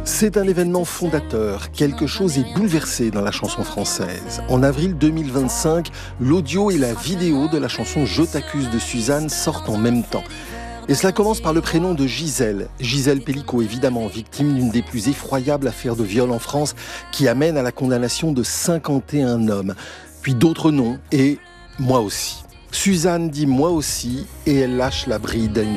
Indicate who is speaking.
Speaker 1: C'est un événement fondateur. Quelque chose est bouleversé dans la chanson française. En avril 2025, l'audio et la vidéo de la chanson « Je t'accuse » de Suzanne sortent en même temps. Et cela commence par le prénom de Gisèle. Gisèle Pellicot, évidemment, victime d'une des plus effroyables affaires de viol en France qui amène à la condamnation de 51 hommes. Puis d'autres noms et « moi aussi ». Suzanne dit « moi aussi » et elle lâche la bride à une